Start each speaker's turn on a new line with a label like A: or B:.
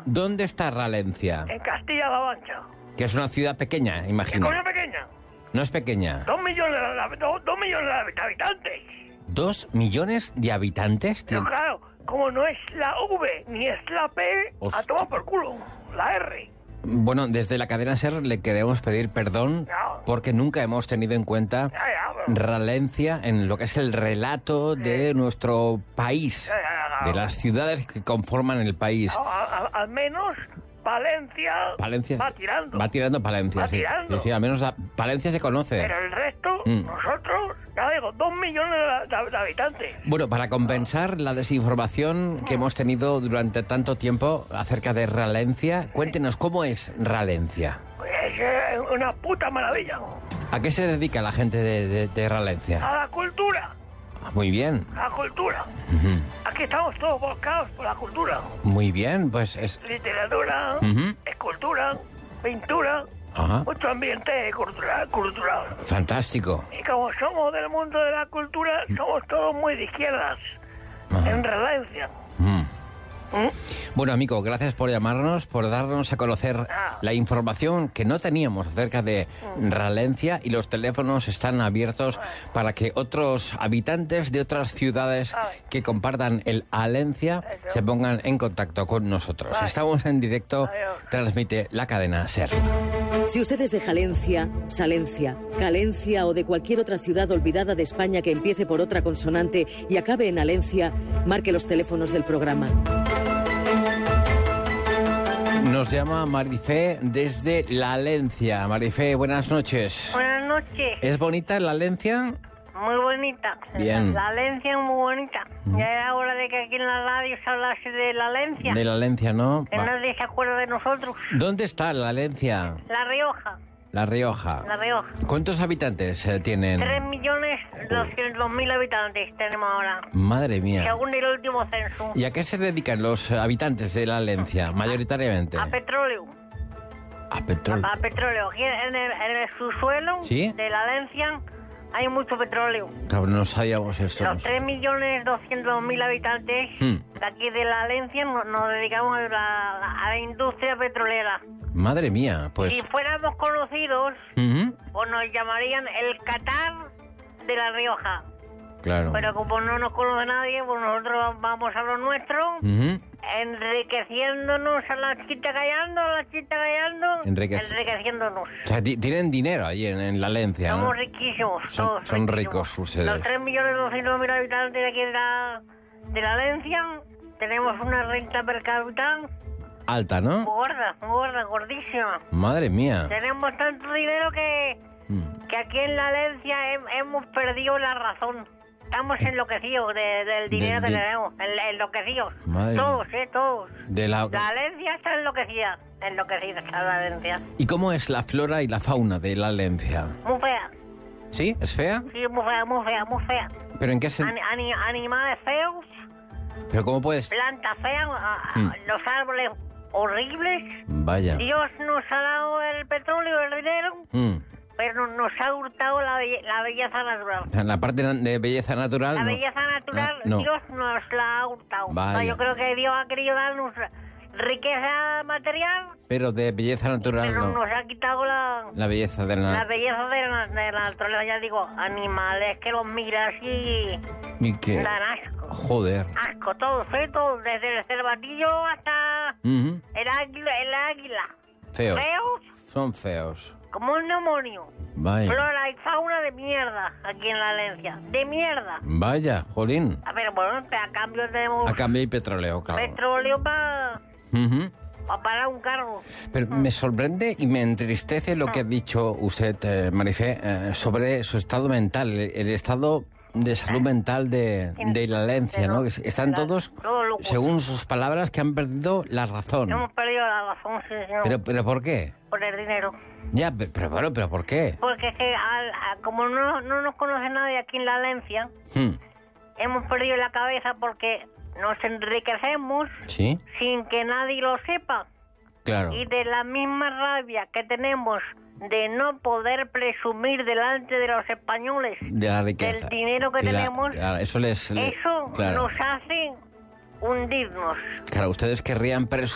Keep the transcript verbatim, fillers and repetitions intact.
A: ¿Dónde está Ralencia?
B: En Castilla-La Mancha.
A: Que es una ciudad pequeña,
B: ¿Qué
A: imagino.
B: cosa pequeña?
A: No es pequeña.
B: Dos millones, de- dos, dos millones de habitantes.
A: ¿Dos millones de habitantes?
B: Pero
A: tiene-
B: claro, como no es la V ni es la P,
A: Hostia.
B: a tomar por culo. La R.
A: Bueno, desde la cadena SER le queremos pedir perdón
B: No.
A: porque nunca hemos tenido en cuenta
B: Ya, ya, pero-
A: Ralencia en lo que es el relato de nuestro país,
B: ya, ya, ya.
A: de las ciudades que conforman el país.
B: No, a- a- al menos Palencia,
A: Palencia
B: va tirando.
A: Va tirando Palencia,
B: Va
A: sí.
B: tirando.
A: Sí, sí, al menos a- Palencia se conoce.
B: Pero el resto,
A: Mm.
B: nosotros, ya digo, dos millones de, de- de habitantes.
A: Bueno, para compensar la desinformación que hemos tenido durante tanto tiempo acerca de Ralencia, cuéntenos cómo es Ralencia.
B: Pues es eh, una puta maravilla.
A: ¿A qué se dedica la gente de, de- de Ralencia?
B: A la cultura,
A: Ah, Muy bien.
B: a la cultura.
A: Ujú.
B: Aquí estamos todos volcados por la cultura.
A: Muy bien, pues es...
B: Literatura,
A: Ujú.
B: escultura, pintura,
A: Ajá.
B: mucho ambiente cultural, cultural.
A: Fantástico.
B: Y como somos del mundo de la cultura, somos todos muy de izquierdas.
A: Ajá.
B: En Ralencia.
A: Mm.
B: ¿Mm?
A: Bueno, amigo, gracias por llamarnos, por darnos a conocer
B: Ah.
A: la información que no teníamos acerca de Ralencia, y los teléfonos están abiertos para que otros habitantes de otras ciudades
B: Ay.
A: que compartan el Alencia
B: Eso.
A: se pongan en contacto con nosotros.
B: Ay.
A: Estamos en directo,
B: Adiós.
A: transmite la cadena SER.
C: Si usted es de Jalencia, Salencia, Calencia o de cualquier otra ciudad olvidada de España que empiece por otra consonante y acabe en Alencia, marque los teléfonos del programa.
A: Nos llama Marifé desde La Alencia. Marifé, buenas noches.
D: Buenas noches.
A: ¿Es bonita La Alencia?
D: Muy bonita.
A: Bien.
D: La Alencia es muy bonita.
A: Mm.
D: Ya era hora de que aquí en la radio se hablase de la Alencia.
A: De La Alencia, ¿no?
D: Que
A: Va.
D: nadie se acuerda de nosotros.
A: ¿Dónde está La Alencia?
D: La Rioja.
A: La Rioja.
D: La Rioja.
A: ¿Cuántos habitantes eh, tienen?
D: Tres millones doscientos mil habitantes tenemos ahora.
A: Madre mía.
D: Según el último censo.
A: ¿Y a qué se dedican los habitantes de La Alencia, mayoritariamente?
D: A petróleo.
A: A petróleo.
D: A petróleo. Aquí en el, en el subsuelo
A: ¿Sí?
D: de la Alencia hay mucho petróleo.
A: Cabrón, no sabíamos esto.
D: Los tres millones doscientos mil habitantes
A: Hmm.
D: de aquí de la Alencia nos, nos dedicamos a la, a la industria petrolera.
A: Madre mía, pues...
D: Si fuéramos conocidos,
A: Ujú.
D: pues nos llamarían el Qatar de La Rioja.
A: Claro.
D: Pero como no nos conoce nadie, pues nosotros vamos a lo nuestro,
A: Ujú.
D: enriqueciéndonos a la chita callando, a la chita callando,
A: Enriquec-
D: enriqueciéndonos.
A: O sea, ti- tienen dinero allí en, en La Alencia, ¿no?
D: Somos riquísimos,
A: Son-
D: todos
A: son
D: riquísimos.
A: ricos ustedes.
D: Los tres millones doscientos mil habitantes de aquí de la, de la Alencia tenemos una renta per cápita
A: Alta,
D: muy
A: ¿no?
D: gorda, muy gorda, gordísima.
A: Madre mía.
D: Tenemos tanto dinero que,
A: Mm.
D: que aquí en la Alencia hem- hemos perdido la razón. Estamos enloquecidos de- del dinero
A: Del
D: que
A: di-
D: tenemos, en- enloquecidos.
A: Madre
D: Todos, eh, todos.
A: De la...
D: La Alencia está enloquecida, enloquecida está la Alencia.
A: ¿Y cómo es la flora y la fauna de La Alencia?
D: Muy fea,
A: ¿Sí? ¿Es fea?
D: sí, muy fea, muy fea, muy fea.
A: ¿Pero en qué se...?
D: Ani- ani- animales feos,
A: ¿Pero cómo puedes...?
D: plantas feas, a- a-
A: Mm.
D: los árboles horribles.
A: Vaya.
D: Dios nos ha dado el petróleo, el dinero,
A: Mm.
D: pero nos ha hurtado la, belle- la belleza natural.
A: O sea, la parte de belleza natural...
D: La
A: no.
D: belleza natural,
A: Ah, no.
D: Dios nos la ha hurtado.
A: Vaya.
D: O sea, yo creo que Dios ha querido darnos riqueza material,
A: Pero de belleza natural
D: pero
A: no.
D: nos ha quitado la,
A: La belleza de la...
D: la belleza de la, de la naturaleza. Ya digo, animales que los miras y
A: ¿Y qué?
D: dan asco.
A: Joder.
D: Asco, todo, ¿eh? Todo, desde el cervatillo hasta
A: Ujú.
D: el águila. El águila.
A: Feos.
D: Feos
A: Son feos.
D: como un demonio.
A: Vaya.
D: Flora y fauna de mierda aquí en la Alencia. De mierda.
A: Vaya, jolín.
D: A ver, bueno, a cambio tenemos
A: A cambio hay petróleo, claro.
D: petróleo para
A: Ujú.
D: parar un carro.
A: Pero me sorprende y me entristece lo que ha dicho usted, eh, Marifé, eh, sobre su estado mental, el, el estado de salud mental de, de la Alencia, ¿no? Que están
D: La-
A: todos,
D: todos locos.
A: según sus palabras, que han perdido la razón.
D: Hemos perdido la razón, sí, señor,
A: Pero, pero ¿por qué?
D: por el dinero.
A: Ya, pe- pero bueno, pero ¿por qué?
D: Porque es que al- a- como no, no nos conoce nadie aquí en la Alencia,
A: Hmm.
D: hemos perdido la cabeza porque nos enriquecemos
A: ¿Sí?
D: sin que nadie lo sepa.
A: Claro.
D: Y de la misma rabia que tenemos de no poder presumir delante de los españoles
A: De la riqueza.
D: del dinero que
A: la-
D: tenemos,
A: claro, eso les... le-
D: eso
A: claro.
D: nos hace hundirnos.
A: Claro, ustedes querrían presumir